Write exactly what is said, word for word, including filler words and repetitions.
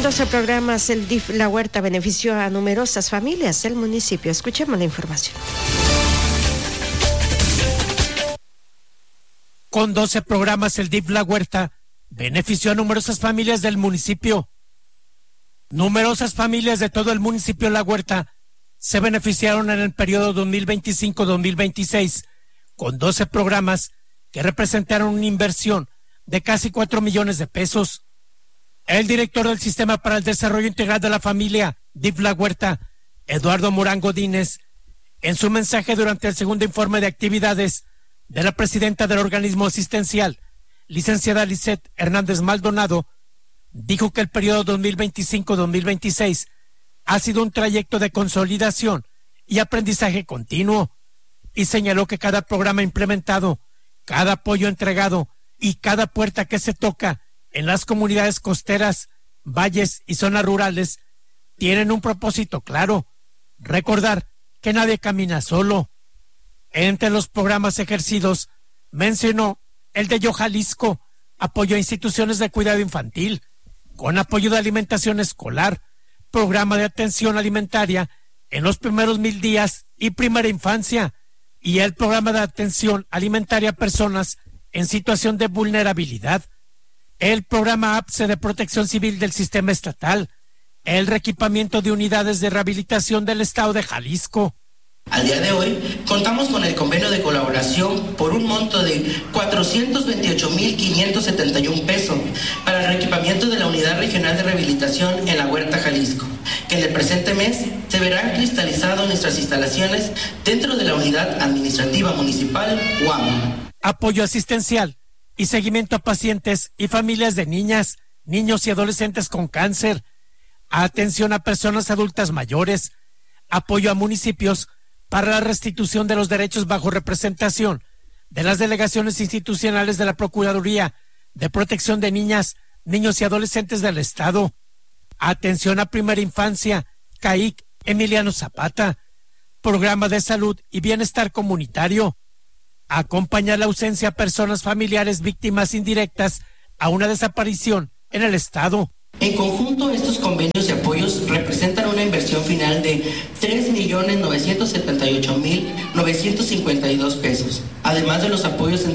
doce programas, el D I F La Huerta benefició a numerosas familias del municipio. Escuchemos la información. Con doce programas, el D I F La Huerta benefició a numerosas familias del municipio. Numerosas familias de todo el municipio La Huerta se beneficiaron en el periodo dos mil veinticinco a dos mil veintiséis con doce programas que representaron una inversión de casi cuatro millones de pesos. El director del Sistema para el Desarrollo Integral de la Familia, D I F La Huerta, Eduardo Morán Godínez, en su mensaje durante el segundo informe de actividades de la presidenta del organismo asistencial, licenciada Lisette Hernández Maldonado, dijo que el periodo dos mil veinticinco a dos mil veintiséis ha sido un trayecto de consolidación y aprendizaje continuo, y señaló que cada programa implementado, cada apoyo entregado y cada puerta que se toca en las comunidades costeras, valles y zonas rurales tienen un propósito claro: recordar que nadie camina solo. Entre los programas ejercidos mencionó el de Yo Jalisco, apoyo a instituciones de cuidado infantil, con apoyo de alimentación escolar, programa de atención alimentaria en los primeros mil días y primera infancia, y el programa de atención alimentaria a personas en situación de vulnerabilidad, el programa A P S E de protección civil del sistema estatal, el reequipamiento de unidades de rehabilitación del estado de Jalisco. Al día de hoy, contamos con el convenio de colaboración por un monto de cuatrocientos veintiocho mil quinientos setenta y un pesos para el reequipamiento de la Unidad Regional de Rehabilitación en La Huerta, Jalisco, que en el presente mes se verán cristalizados nuestras instalaciones dentro de la Unidad Administrativa Municipal U A M. Apoyo asistencial y seguimiento a pacientes y familias de niñas, niños y adolescentes con cáncer, atención a personas adultas mayores, apoyo a municipios para la restitución de los derechos bajo representación de las delegaciones institucionales de la Procuraduría de Protección de Niñas, Niños y Adolescentes del Estado, atención a primera infancia, C A I C Emiliano Zapata, programa de salud y bienestar comunitario, acompañar la ausencia a personas familiares víctimas indirectas a una desaparición en el Estado. En conjunto, estos convenios y apoyos representan una inversión final de tres millones novecientos setenta y ocho mil novecientos cincuenta y dos pesos, además de los apoyos en